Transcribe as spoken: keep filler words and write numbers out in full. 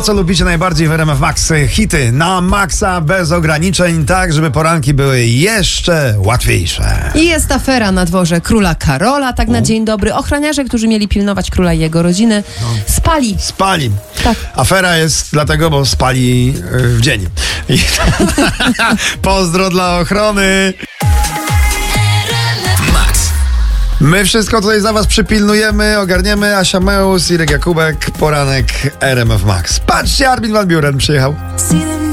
To, co lubicie najbardziej w R M F Max, hity na maksa, bez ograniczeń, tak żeby poranki były jeszcze łatwiejsze. I jest afera na dworze króla Karola, tak na dzień dobry. Ochroniarze, którzy mieli pilnować króla i jego rodziny, spali. Spali. Tak. Afera jest dlatego, bo spali y, w dzień. I pozdro dla ochrony. My wszystko tutaj za was przypilnujemy, ogarniemy. Asia Meus, Irek Jakubek, poranek R M F Max. Patrzcie, Armin van Buuren przyjechał.